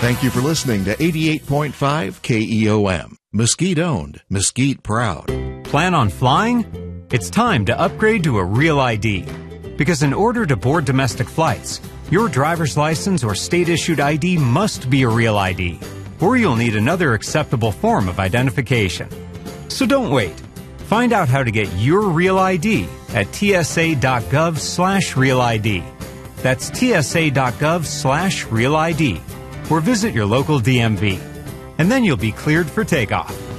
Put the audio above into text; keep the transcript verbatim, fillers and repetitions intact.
Thank you for listening to eighty-eight point five K E O M. Mesquite owned, Mesquite proud. Plan on flying? It's time to upgrade to a Real I D. Because in order to board domestic flights, your driver's license or state-issued I D must be a Real I D, or you'll need another acceptable form of identification. So don't wait. Find out how to get your Real I D at tsa.gov slash Real ID. That's tsa.gov slash Real ID. Or visit your local D M V. And then you'll be cleared for takeoff.